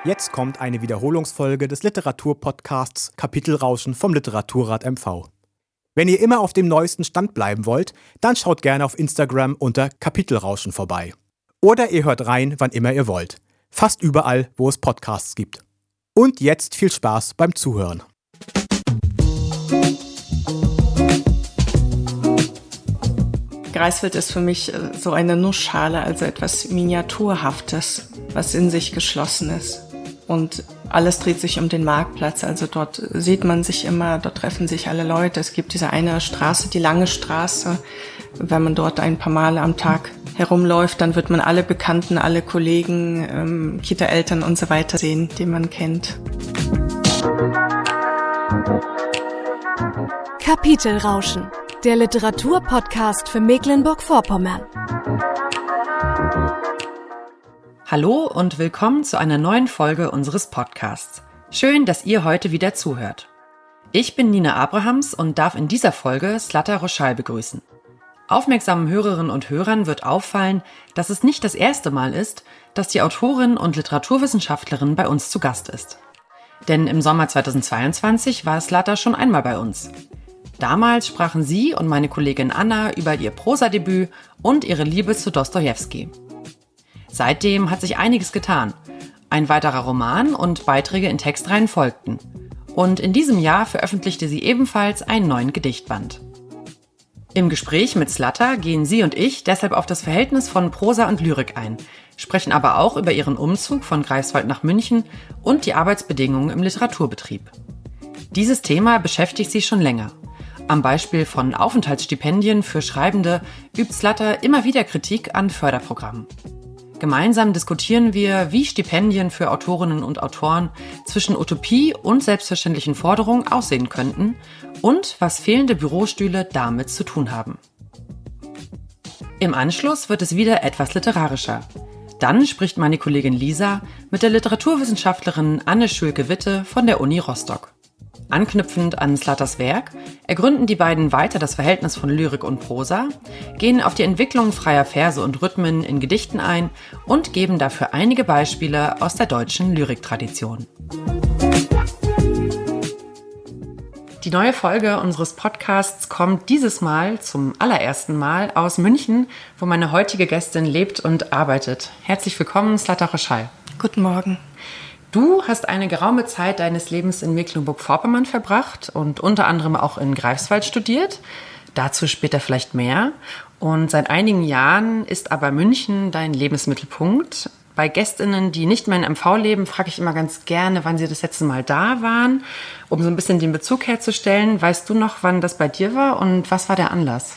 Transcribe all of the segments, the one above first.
Jetzt kommt eine Wiederholungsfolge des Literaturpodcasts Kapitelrauschen vom Literaturrat MV. Wenn ihr immer auf dem neuesten Stand bleiben wollt, dann schaut gerne auf Instagram unter Kapitelrauschen vorbei. Oder ihr hört rein, wann immer ihr wollt. Fast überall, wo es Podcasts gibt. Und jetzt viel Spaß beim Zuhören. Greifswald ist für mich so eine Nussschale, also etwas Miniaturhaftes, was in sich geschlossen ist. Und alles dreht sich um den Marktplatz, also dort sieht man sich immer, dort treffen sich alle Leute. Es gibt diese eine Straße, die lange Straße. Wenn man dort ein paar Male am Tag herumläuft, dann wird man alle Bekannten, alle Kollegen, Kita-Eltern und so weiter sehen, die man kennt. Kapitelrauschen, der Literaturpodcast für Mecklenburg-Vorpommern. Hallo und willkommen zu einer neuen Folge unseres Podcasts. Schön, dass ihr heute wieder zuhört. Ich bin Nina Abrahams und darf in dieser Folge Zlata Roschal begrüßen. Aufmerksamen Hörerinnen und Hörern wird auffallen, dass es nicht das erste Mal ist, dass die Autorin und Literaturwissenschaftlerin bei uns zu Gast ist. Denn im Sommer 2022 war Zlata schon einmal bei uns. Damals sprachen sie und meine Kollegin Anna über ihr Prosadebüt und ihre Liebe zu Dostojewski. Seitdem hat sich einiges getan. Ein weiterer Roman und Beiträge in Textreihen folgten. Und in diesem Jahr veröffentlichte sie ebenfalls einen neuen Gedichtband. Im Gespräch mit Zlata gehen sie und ich deshalb auf das Verhältnis von Prosa und Lyrik ein, sprechen aber auch über ihren Umzug von Greifswald nach München und die Arbeitsbedingungen im Literaturbetrieb. Dieses Thema beschäftigt sie schon länger. Am Beispiel von Aufenthaltsstipendien für Schreibende übt Zlata immer wieder Kritik an Förderprogrammen. Gemeinsam diskutieren wir, wie Stipendien für Autorinnen und Autoren zwischen Utopie und selbstverständlichen Forderungen aussehen könnten und was fehlende Bürostühle damit zu tun haben. Im Anschluss wird es wieder etwas literarischer. Dann spricht meine Kollegin Lisa mit der Literaturwissenschaftlerin Anne Schülke-Witte von der Uni Rostock. Anknüpfend an Zlatas Werk ergründen die beiden weiter das Verhältnis von Lyrik und Prosa, gehen auf die Entwicklung freier Verse und Rhythmen in Gedichten ein und geben dafür einige Beispiele aus der deutschen Lyriktradition. Die neue Folge unseres Podcasts kommt dieses Mal zum allerersten Mal aus München, wo meine heutige Gästin lebt und arbeitet. Herzlich willkommen, Zlata Roschal. Guten Morgen. Du hast eine geraume Zeit deines Lebens in Mecklenburg-Vorpommern verbracht und unter anderem auch in Greifswald studiert. Dazu später vielleicht mehr. Und seit einigen Jahren ist aber München dein Lebensmittelpunkt. Bei GästInnen, die nicht mehr in MV leben, frage ich immer ganz gerne, wann sie das letzte Mal da waren, um so ein bisschen den Bezug herzustellen. Weißt du noch, wann das bei dir war und was war der Anlass?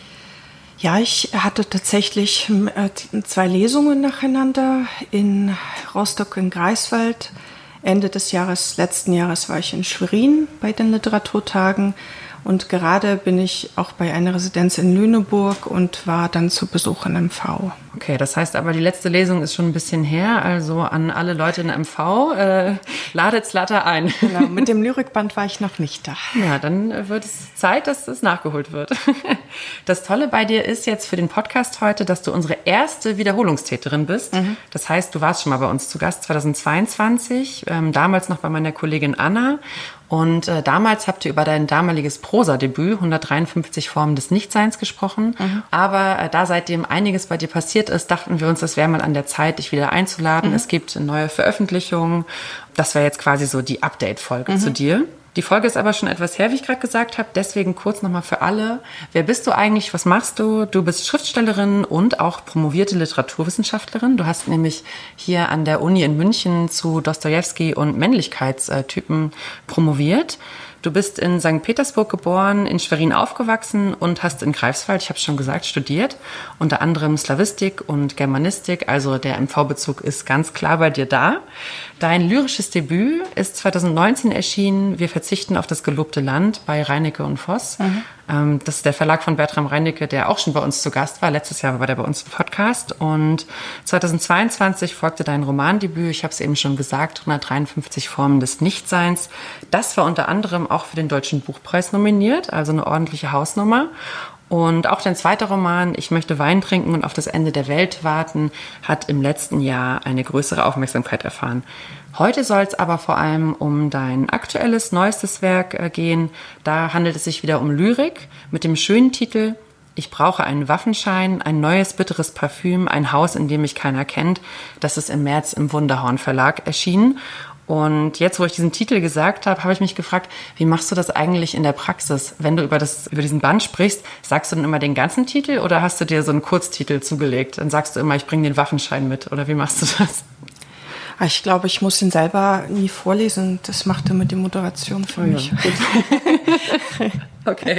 Ja, ich hatte tatsächlich 2 Lesungen nacheinander in Rostock und Greifswald. Ende des letzten Jahres war ich in Schwerin bei den Literaturtagen und gerade bin ich auch bei einer Residenz in Lüneburg und war dann zu Besuch in MV. Okay, das heißt aber, die letzte Lesung ist schon ein bisschen her, also an alle Leute in MV, ladet Zlata ein. Genau, mit dem Lyrikband war ich noch nicht da. Ja, dann wird es Zeit, dass es nachgeholt wird. Das Tolle bei dir ist jetzt für den Podcast heute, dass du unsere erste Wiederholungstäterin bist. Mhm. Das heißt, du warst schon mal bei uns zu Gast 2022, damals noch bei meiner Kollegin Anna. Und damals habt ihr über dein damaliges Prosadebüt 153 Formen des Nichtseins gesprochen. Mhm. Aber da seitdem einiges bei dir passiert ist, dachten wir uns, es wäre mal an der Zeit, dich wieder einzuladen. Mhm. Es gibt neue Veröffentlichungen. Das wäre jetzt quasi so die Update-Folge zu dir. Die Folge ist aber schon etwas her, wie ich gerade gesagt habe. Deswegen kurz nochmal für alle. Wer bist du eigentlich? Was machst du? Du bist Schriftstellerin und auch promovierte Literaturwissenschaftlerin. Du hast nämlich hier an der Uni in München zu Dostojewski und Männlichkeitstypen promoviert. Du bist in St. Petersburg geboren, in Schwerin aufgewachsen und hast in Greifswald, ich habe es schon gesagt, studiert. Unter anderem Slawistik und Germanistik, also der MV-Bezug ist ganz klar bei dir da. Dein lyrisches Debüt ist 2019 erschienen, Wir verzichten auf das gelobte Land bei Reinecke und Voss. Mhm. Das ist der Verlag von Bertram Reinecke, der auch schon bei uns zu Gast war. Letztes Jahr war der bei uns im Podcast. Und 2022 folgte dein Romandebüt, ich habe es eben schon gesagt, 153 Formen des Nichtseins. Das war unter anderem auch für den Deutschen Buchpreis nominiert, also eine ordentliche Hausnummer. Und auch dein zweiter Roman, Ich möchte Wein trinken und auf das Ende der Welt warten, hat im letzten Jahr eine größere Aufmerksamkeit erfahren. Heute soll es aber vor allem um dein aktuelles, neuestes Werk gehen. Da handelt es sich wieder um Lyrik mit dem schönen Titel Ich brauche einen Waffenschein, ein neues bitteres Parfüm, ein Haus, in dem mich keiner kennt. Das ist im März im Wunderhorn Verlag erschienen. Und jetzt, wo ich diesen Titel gesagt habe, habe ich mich gefragt, wie machst du das eigentlich in der Praxis? Wenn du über diesen Band sprichst, sagst du dann immer den ganzen Titel oder hast du dir so einen Kurztitel zugelegt? Dann sagst du immer, ich bringe den Waffenschein mit. Oder wie machst du das? Ich glaube, ich muss ihn selber nie vorlesen. Das macht immer die Moderation für mich. Gut. Okay.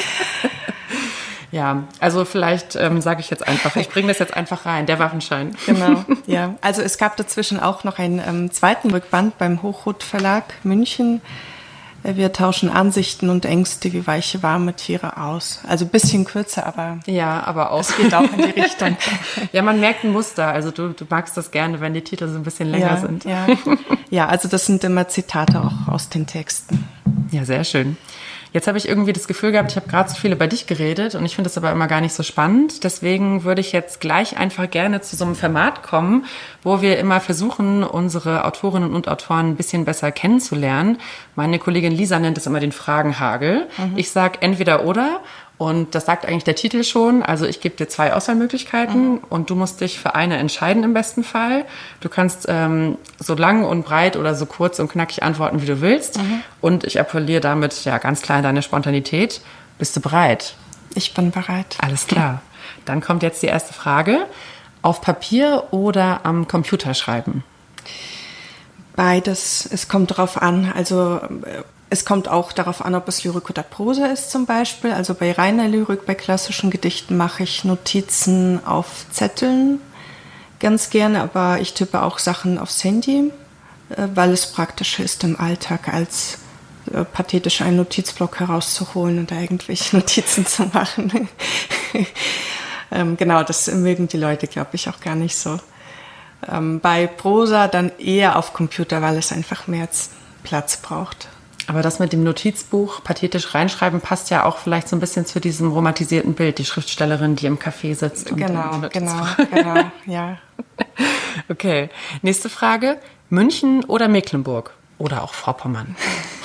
Ja, also vielleicht sage ich jetzt einfach, ich bringe das jetzt einfach rein, der Waffenschein. Genau, ja. Also es gab dazwischen auch noch einen zweiten Rückband beim Hochroth Verlag München. Wir tauschen Ansichten und Ängste wie weiche, warme Tiere aus. Also ein bisschen kürzer, aber ja, aber auch. Es geht auch in die Richtung. Ja, man merkt ein Muster. Also du magst das gerne, wenn die Titel so ein bisschen länger sind. Ja. Ja, also das sind immer Zitate auch aus den Texten. Ja, sehr schön. Jetzt habe ich irgendwie das Gefühl gehabt, ich habe gerade so viel über dich geredet und ich finde das aber immer gar nicht so spannend. Deswegen würde ich jetzt gleich einfach gerne zu so einem Format kommen, wo wir immer versuchen, unsere Autorinnen und Autoren ein bisschen besser kennenzulernen. Meine Kollegin Lisa nennt es immer den Fragenhagel. Ich sage entweder oder. Und das sagt eigentlich der Titel schon. Also ich gebe dir 2 Auswahlmöglichkeiten und du musst dich für eine entscheiden im besten Fall. Du kannst so lang und breit oder so kurz und knackig antworten, wie du willst. Und ich appelliere damit ja ganz klar in deine Spontanität. Bist du bereit? Ich bin bereit. Alles klar. Dann kommt jetzt die erste Frage. Auf Papier oder am Computer schreiben? Beides. Es kommt drauf an. Also es kommt auch darauf an, ob es Lyrik oder Prosa ist zum Beispiel. Also bei reiner Lyrik, bei klassischen Gedichten mache ich Notizen auf Zetteln ganz gerne, aber ich tippe auch Sachen aufs Handy, weil es praktischer ist im Alltag, als pathetisch einen Notizblock herauszuholen und da irgendwelche Notizen zu machen. Genau, das mögen die Leute, glaube ich, auch gar nicht so. Bei Prosa dann eher auf Computer, weil es einfach mehr Platz braucht. Aber das mit dem Notizbuch pathetisch reinschreiben passt ja auch vielleicht so ein bisschen zu diesem romantisierten Bild, die Schriftstellerin, die im Café sitzt. Und Genau, ja. Okay, nächste Frage. München oder Mecklenburg? Oder auch Vorpommern?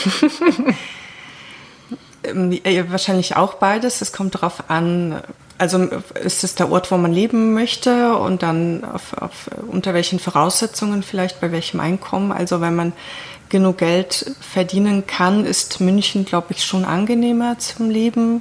Wahrscheinlich auch beides. Es kommt darauf an, also ist es der Ort, wo man leben möchte und dann unter welchen Voraussetzungen vielleicht, bei welchem Einkommen. Also wenn man genug Geld verdienen kann, ist München, glaube ich, schon angenehmer zum Leben.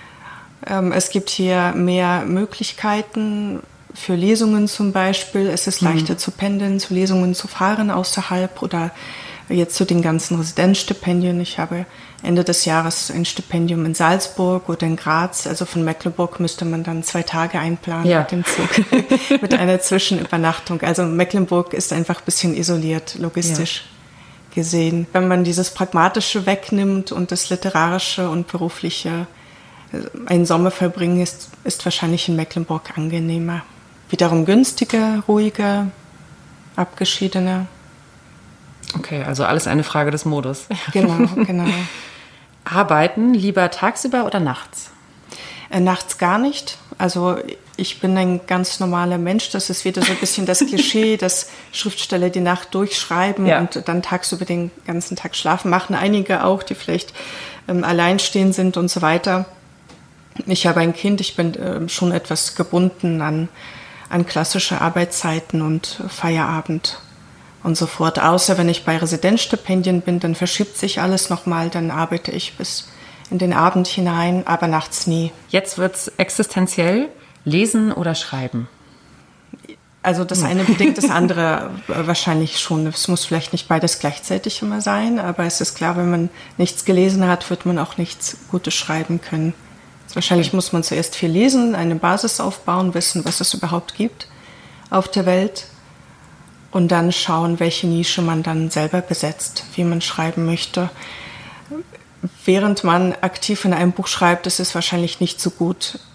Es gibt hier mehr Möglichkeiten für Lesungen zum Beispiel. Es ist leichter zu pendeln, zu Lesungen zu fahren außerhalb oder jetzt zu den ganzen Residenzstipendien. Ich habe Ende des Jahres ein Stipendium in Salzburg oder in Graz. Also von Mecklenburg müsste man dann 2 Tage einplanen mit dem Zug, mit einer Zwischenübernachtung. Also Mecklenburg ist einfach ein bisschen isoliert, logistisch gesehen. Wenn man dieses Pragmatische wegnimmt und das Literarische und Berufliche, einen Sommer verbringen, ist wahrscheinlich in Mecklenburg angenehmer. Wiederum günstiger, ruhiger, abgeschiedener. Okay, also alles eine Frage des Modus. Genau. Arbeiten lieber tagsüber oder nachts? Nachts gar nicht. Also ich bin ein ganz normaler Mensch. Das ist wieder so ein bisschen das Klischee, dass Schriftsteller die Nacht durchschreiben und dann tagsüber den ganzen Tag schlafen. Machen einige auch, die vielleicht alleinstehend sind und so weiter. Ich habe ein Kind, ich bin schon etwas gebunden an klassische Arbeitszeiten und Feierabend und so fort. Außer wenn ich bei Residenzstipendien bin, dann verschiebt sich alles nochmal, dann arbeite ich bis in den Abend hinein, aber nachts nie. Jetzt wird's existenziell. Lesen oder schreiben? Also das eine bedingt das andere wahrscheinlich schon. Es muss vielleicht nicht beides gleichzeitig immer sein, aber es ist klar, wenn man nichts gelesen hat, wird man auch nichts Gutes schreiben können. Also wahrscheinlich muss man zuerst viel lesen, eine Basis aufbauen, wissen, was es überhaupt gibt auf der Welt und dann schauen, welche Nische man dann selber besetzt, wie man schreiben möchte. Während man aktiv in einem Buch schreibt, ist es wahrscheinlich nicht so gut,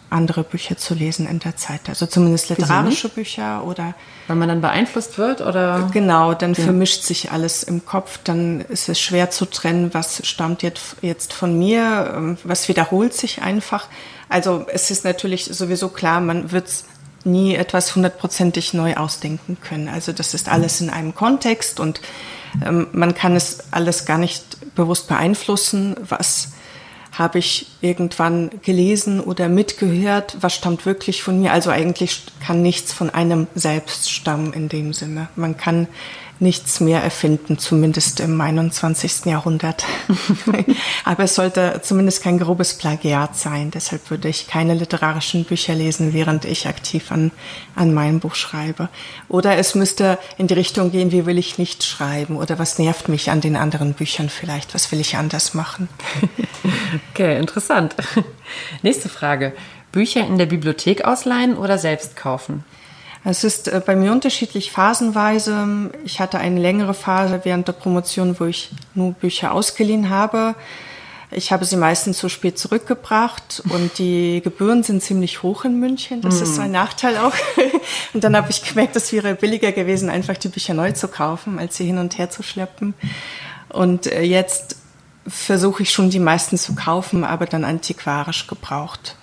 andere Bücher zu lesen in der Zeit. Also zumindest literarische Bücher oder... Weil man dann beeinflusst wird, oder? Genau, dann vermischt sich alles im Kopf. Dann ist es schwer zu trennen, was stammt jetzt von mir, was wiederholt sich einfach. Also es ist natürlich sowieso klar, man wird nie etwas 100%ig neu ausdenken können. Also das ist alles in einem Kontext und man kann es alles gar nicht bewusst beeinflussen, was habe ich irgendwann gelesen oder mitgehört, was stammt wirklich von mir. Also eigentlich kann nichts von einem selbst stammen in dem Sinne. Man kann nichts mehr erfinden, zumindest im 21. Jahrhundert. Aber es sollte zumindest kein grobes Plagiat sein. Deshalb würde ich keine literarischen Bücher lesen, während ich aktiv an meinem Buch schreibe. Oder es müsste in die Richtung gehen, wie will ich nicht schreiben? Oder was nervt mich an den anderen Büchern vielleicht? Was will ich anders machen? Okay, interessant. Nächste Frage. Bücher in der Bibliothek ausleihen oder selbst kaufen? Es ist bei mir unterschiedlich phasenweise. Ich hatte eine längere Phase während der Promotion, wo ich nur Bücher ausgeliehen habe. Ich habe sie meistens zu spät zurückgebracht und die Gebühren sind ziemlich hoch in München. Das ist so ein Nachteil auch. Und dann habe ich gemerkt, es wäre billiger gewesen, einfach die Bücher neu zu kaufen, als sie hin und her zu schleppen. Und jetzt versuche ich schon, die meisten zu kaufen, aber dann antiquarisch gebraucht.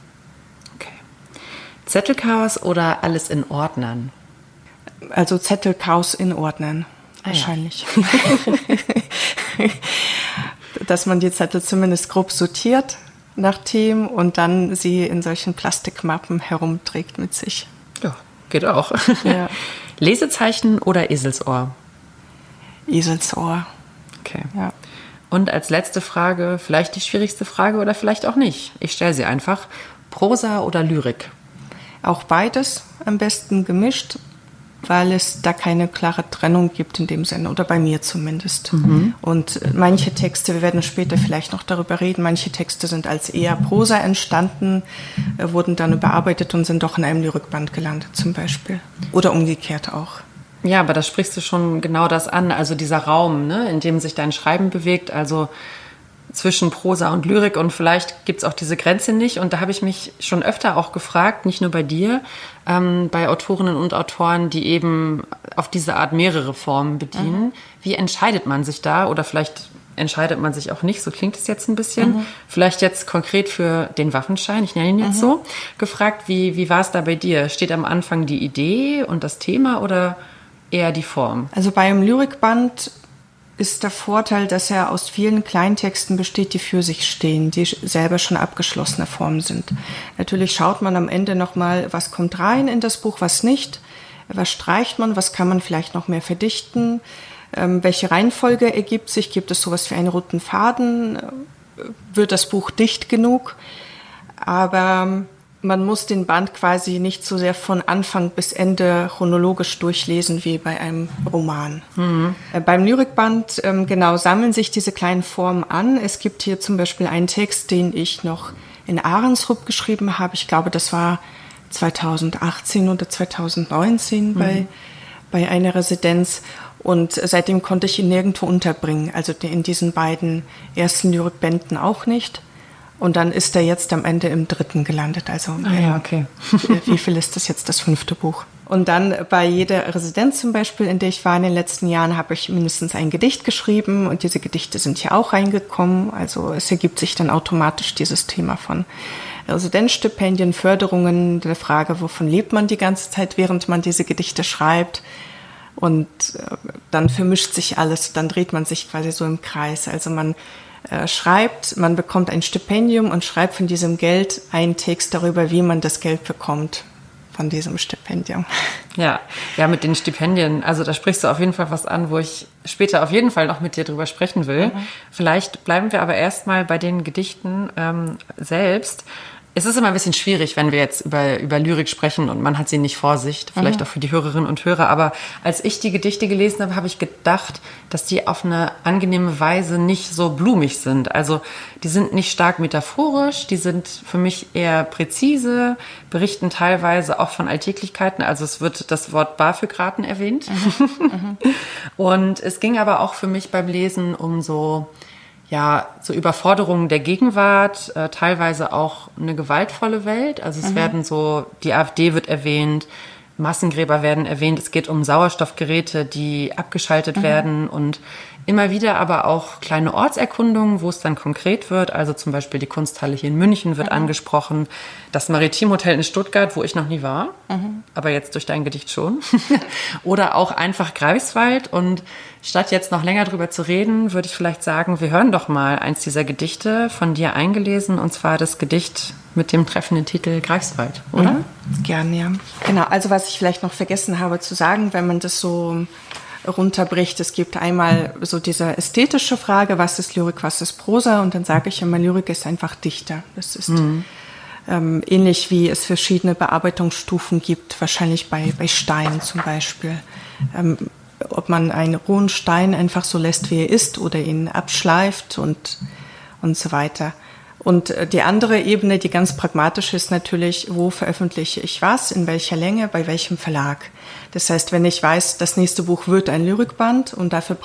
Zettelchaos oder alles in Ordnern? Also Zettelchaos in Ordnern, wahrscheinlich. Ja. Dass man die Zettel zumindest grob sortiert nach Themen und dann sie in solchen Plastikmappen herumträgt mit sich. Ja, geht auch. Ja. Lesezeichen oder Eselsohr? Eselsohr. Okay. Ja. Und als letzte Frage, vielleicht die schwierigste Frage oder vielleicht auch nicht. Ich stelle sie einfach. Prosa oder Lyrik? Auch beides am besten gemischt, weil es da keine klare Trennung gibt in dem Sinne, oder bei mir zumindest. Und manche Texte, wir werden später vielleicht noch darüber reden, manche Texte sind als eher Prosa entstanden, wurden dann überarbeitet und sind doch in einem Lyrikband gelandet zum Beispiel. Oder umgekehrt auch. Ja, aber da sprichst du schon genau das an, also dieser Raum, ne, in dem sich dein Schreiben bewegt, also zwischen Prosa und Lyrik, und vielleicht gibt es auch diese Grenze nicht. Und da habe ich mich schon öfter auch gefragt, nicht nur bei dir, bei Autorinnen und Autoren, die eben auf diese Art mehrere Formen bedienen. Wie entscheidet man sich da? Oder vielleicht entscheidet man sich auch nicht, so klingt es jetzt ein bisschen. Vielleicht jetzt konkret für den Waffenschein, ich nenne ihn jetzt so, gefragt, wie war es da bei dir? Steht am Anfang die Idee und das Thema oder eher die Form? Also bei einem Lyrikband ist der Vorteil, dass er aus vielen Kleintexten besteht, die für sich stehen, die selber schon abgeschlossene Formen sind. Natürlich schaut man am Ende nochmal, was kommt rein in das Buch, was nicht, was streicht man, was kann man vielleicht noch mehr verdichten, welche Reihenfolge ergibt sich, gibt es sowas wie einen roten Faden, wird das Buch dicht genug, aber man muss den Band quasi nicht so sehr von Anfang bis Ende chronologisch durchlesen wie bei einem Roman. Beim Lyrikband sammeln sich diese kleinen Formen an. Es gibt hier zum Beispiel einen Text, den ich noch in Ahrensrup geschrieben habe. Ich glaube, das war 2018 oder 2019 bei einer Residenz. Und seitdem konnte ich ihn nirgendwo unterbringen. Also in diesen beiden ersten Lyrikbänden auch nicht. Und dann ist er jetzt am Ende im 3. gelandet. Also okay. Wie viel ist das jetzt, das 5. Buch? Und dann bei jeder Residenz zum Beispiel, in der ich war in den letzten Jahren, habe ich mindestens ein Gedicht geschrieben. Und diese Gedichte sind hier auch reingekommen. Also es ergibt sich dann automatisch dieses Thema von Residenzstipendien, Förderungen, der Frage, wovon lebt man die ganze Zeit, während man diese Gedichte schreibt. Und dann vermischt sich alles, dann dreht man sich quasi so im Kreis. Also man schreibt, man bekommt ein Stipendium und schreibt von diesem Geld einen Text darüber, wie man das Geld bekommt von diesem Stipendium. Ja, mit den Stipendien, also da sprichst du auf jeden Fall was an, wo ich später auf jeden Fall noch mit dir drüber sprechen will. Vielleicht bleiben wir aber erstmal bei den Gedichten selbst. Es ist immer ein bisschen schwierig, wenn wir jetzt über Lyrik sprechen und man hat sie nicht vor sich, vielleicht auch für die Hörerinnen und Hörer. Aber als ich die Gedichte gelesen habe, habe ich gedacht, dass die auf eine angenehme Weise nicht so blumig sind. Also die sind nicht stark metaphorisch, die sind für mich eher präzise, berichten teilweise auch von Alltäglichkeiten. Also es wird das Wort BAföG-Raten erwähnt. Und es ging aber auch für mich beim Lesen um so so Überforderungen der Gegenwart, teilweise auch eine gewaltvolle Welt. Also es werden die AfD wird erwähnt, Massengräber werden erwähnt, es geht um Sauerstoffgeräte, die abgeschaltet werden und immer wieder aber auch kleine Ortserkundungen, wo es dann konkret wird. Also zum Beispiel die Kunsthalle hier in München wird angesprochen, das Maritimhotel in Stuttgart, wo ich noch nie war, aber jetzt durch dein Gedicht schon. Oder auch einfach Greifswald. Und statt jetzt noch länger drüber zu reden, würde ich vielleicht sagen, wir hören doch mal eins dieser Gedichte von dir eingelesen, und zwar das Gedicht mit dem treffenden Titel Greifswald, oder? Gerne, ja. Genau, also was ich vielleicht noch vergessen habe zu sagen, wenn man das so runterbricht, es gibt einmal so diese ästhetische Frage, was ist Lyrik, was ist Prosa? Und dann sage ich immer, Lyrik ist einfach Dichter. Das ist ähnlich wie es verschiedene Bearbeitungsstufen gibt, wahrscheinlich bei Stein zum Beispiel. Ob man einen rohen Stein einfach so lässt, wie er ist, oder ihn abschleift und so weiter. Und die andere Ebene, die ganz pragmatisch ist natürlich, wo veröffentliche ich was, in welcher Länge, bei welchem Verlag. Das heißt, wenn ich weiß, das nächste Buch wird ein Lyrikband und dafür